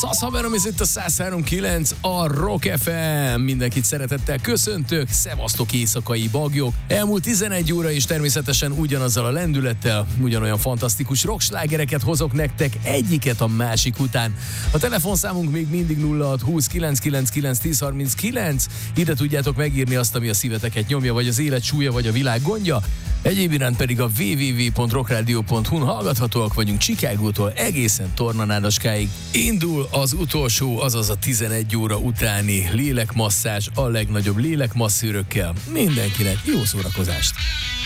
Szaszhaverom, ez itt a 103.9, a Rock FM. Mindenkit szeretettel köszöntök, szevasztok éjszakai bagyok. Elmúlt 11 óra és természetesen ugyanazzal a lendülettel, ugyanolyan fantasztikus rockslágereket hozok nektek egyiket a másik után. A telefonszámunk még mindig 0620 999 1039. Ide tudjátok megírni azt, ami a szíveteket nyomja, vagy az élet súlya, vagy a világ gondja. Egyéb iránt pedig a www.rockradio.hu-n hallgathatóak vagyunk Chicagótól egészen Tornanádaskáig. Indul az utolsó, azaz a 11 óra utáni lélekmasszázs a legnagyobb lélekmasszőrökkel. Mindenkinek jó szórakozást!